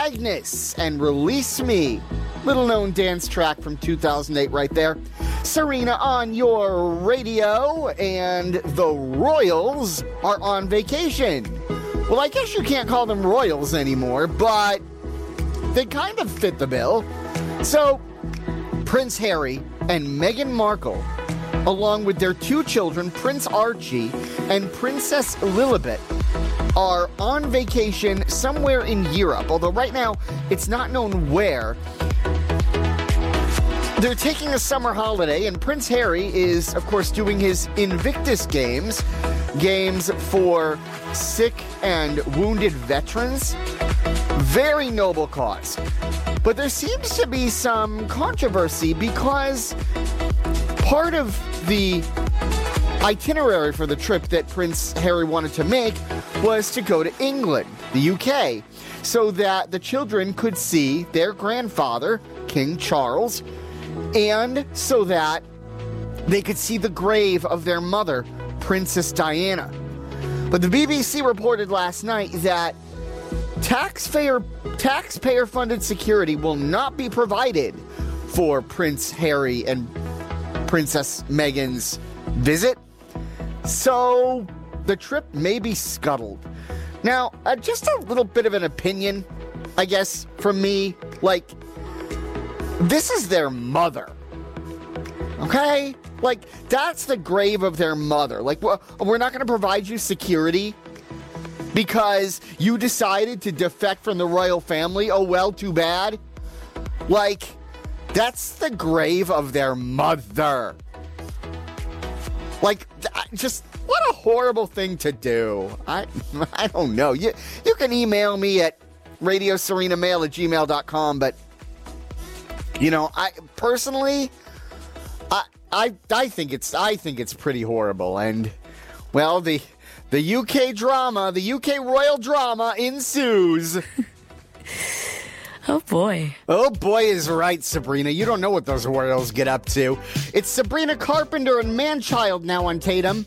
Agnes and Release Me. Little known dance track from 2008 right there. Serena on your radio, and the Royals are on vacation. Well, I guess you can't call them Royals anymore, but they kind of fit the bill. So, Prince Harry and Meghan Markle, along with their two children, Prince Archie and Princess Lilibet, are on vacation somewhere in Europe, although right now it's not known where. They're taking a summer holiday, and Prince Harry is, of course, doing his Invictus games for sick and wounded veterans. Very noble cause. But there seems to be some controversy because part of the itinerary for the trip that Prince Harry wanted to make was to go to England, the UK, so that the children could see their grandfather, King Charles, and so that they could see the grave of their mother, Princess Diana. But the BBC reported last night that taxpayer-funded security will not be provided for Prince Harry and Princess Meghan's visit. So the trip may be scuttled. Now, just a little bit of an opinion, I guess, from me. Like, this is their mother. Okay? Like, that's the grave of their mother. Like, we're not going to provide you security because you decided to defect from the royal family. Oh, well, too bad. Like, that's the grave of their mother. Like, just what a horrible thing to do. I don't know. You can email me at radioserenamail@gmail.com, but you know, I personally I think it's pretty horrible, and well, the UK drama, the UK royal drama ensues. Oh boy. Oh boy is right, Sabrina. You don't know what those royals get up to. It's Sabrina Carpenter and Manchild now on Tatum.